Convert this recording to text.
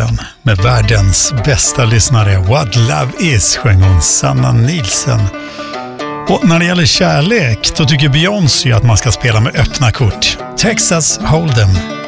kvällen med världens bästa lyssnare. What Love Is sjöng hon, Sanna Nielsen. Och när det gäller kärlek, då tycker Beyoncé att man ska spela med öppna kort. Texas Hold'em.